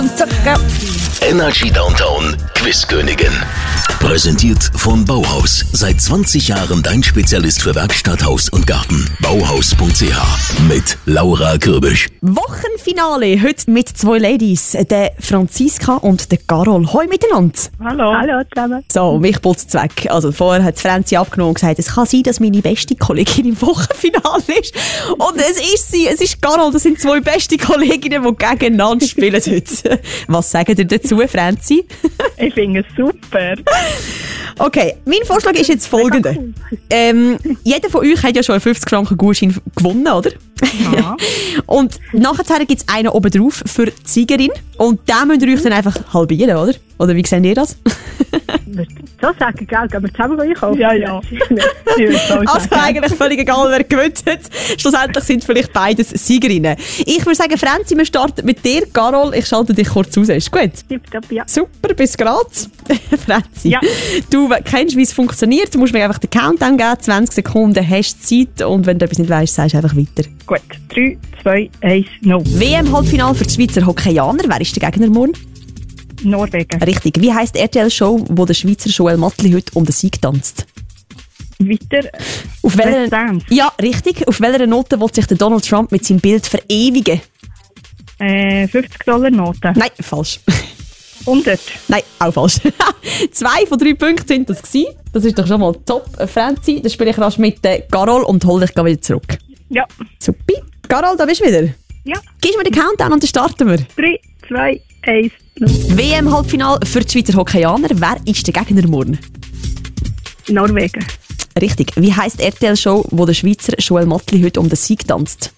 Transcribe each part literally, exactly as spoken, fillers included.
Energy Downtown Quizkönigin. Präsentiert von Bauhaus. Seit zwanzig Jahren dein Spezialist für Werkstatt, Haus und Garten. Bauhaus punkt c h. Mit Laura Kürbisch. Wochenfinale heute mit zwei Ladies, der Franziska und der Carol. Hoi miteinander. Hallo. Hallo zusammen. So, mich putzt weg. Also vorher hat Franzi abgenommen und gesagt, es kann sein, dass meine beste Kollegin im Wochenfinale ist. Und es ist sie, es ist Carol. Das sind zwei beste Kolleginnen, die gegeneinander spielen heute. Was sagen ihr dazu, Franzi? Ich finde es super. Okay, mein Vorschlag ist jetzt folgender. Ähm, jeder von euch hat ja schon einen fünfzig Franken Gutschein gewonnen, oder? Ja. Und nachher gibt es einen oben drauf für die Siegerin. Und den müsst ihr euch dann einfach halbieren, oder? Oder wie seht ihr das? So sagen, gell? Gehen wir zusammen einkaufen? Ja, ja. Also eigentlich völlig egal, wer gewinnt hat. Schlussendlich sind vielleicht beides Siegerinnen. Ich würde sagen, Franzi, wir starten mit dir. Carol, ich schalte dich kurz aus. Ist gut? Tipptopp, ja. Super, bis grad. Franzi, Ja. du kennst, wie es funktioniert. Du musst mir einfach den Countdown geben. zwanzig Sekunden hast du Zeit. Und wenn du etwas nicht weißt, sagst du einfach weiter. Gut. drei, zwei, eins, null. W M-Halbfinale für die Schweizer Hockeyaner. Wer ist der Gegner morgen? Norwegen. Richtig. Wie heisst die R T L-Show, wo der Schweizer Joel Mattli heute um den Sieg tanzt? Weiter. Auf welcher, Let's Dance. ja, richtig. Auf welcher Note will sich der Donald Trump mit seinem Bild verewigen? Äh, fünfzig Dollar Note. Nein, falsch. hundert. Nein, auch falsch. Zwei von drei Punkten sind das gewesen. Das ist doch schon mal top. Äh, Franzi, dann spiele ich rasch mit der Carol und hol dich wieder zurück. Ja. Super. Carol, da bist du wieder. Ja. Gib mir den Countdown und dann starten wir. drei, zwei, eins, null. W M-Halbfinale für die Schweizer Hockeyaner. Wer ist der Gegner morgen? Norwegen. Richtig. Wie heisst die R T L-Show, wo der Schweizer Joel Mattli heute um den Sieg tanzt?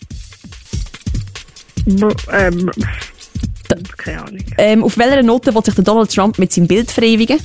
B ähm, keine Ahnung. Ähm, auf welcher Note will sich der Donald Trump mit seinem Bild verewigen?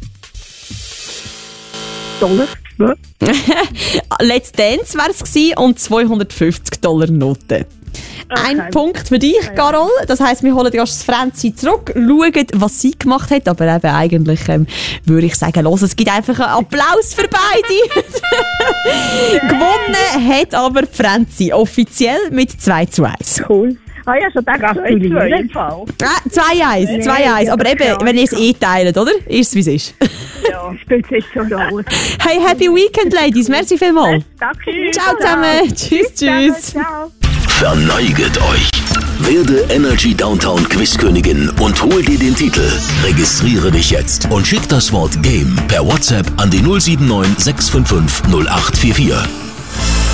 Dollar. Ja. Let's Dance war es gewesen und zweihundertfünfzig Dollar Note. Ein Okay. Punkt für dich, Carol. Das heisst, wir holen das Franzi zurück, schauen, was sie gemacht hat. Aber eben eigentlich ähm, würde ich sagen, los, es gibt einfach einen Applaus für beide. Gewonnen hat aber Franzi offiziell mit zwei zu eins. Cool. Ah ja, schon gedacht, gratuliere. Ah, zwei eins, zwei eins. Aber eben, wenn ihr es eh teilt, oder? Ist es, wie es ist. Ja, spielt sich schon aus. Hey, happy weekend, Ladies. Merci vielmals. Danke. Ciao zusammen. Tschüss, tschüss. Ciao. Verneiget euch. Werde Energy Downtown Quizkönigin und hol dir den Titel. Registriere dich jetzt und schick das Wort Game per WhatsApp an die null sieben neun sechs fünf fünf null acht vier vier.